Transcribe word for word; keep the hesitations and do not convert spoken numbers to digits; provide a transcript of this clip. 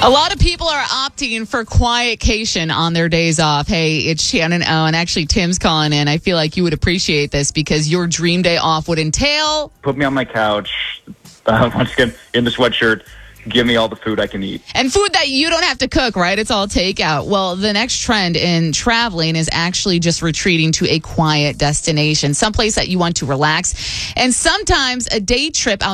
A lot of people are opting for quietcation on their days off. Hey, it's Shannon O, and actually Tim's calling in. I feel like you would appreciate this because your dream day off would entail... Put me on my couch, uh, once again, in the sweatshirt. Give me all the food I can eat. And food that you don't have to cook, right? It's all takeout. Well, the next trend in traveling is actually just retreating to a quiet destination, someplace that you want to relax. And sometimes a day trip out